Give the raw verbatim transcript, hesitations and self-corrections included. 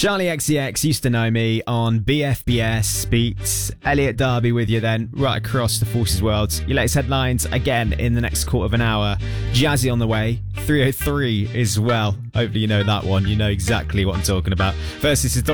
Charlie X C X used to know me on B F B S Beats. Elliot Darby with you then, right across the Forces world. Your latest headlines again in the next quarter of an hour. Jazzy on the way, three oh three as well. Hopefully you know that one. You know exactly what I'm talking about. First, this is Doctor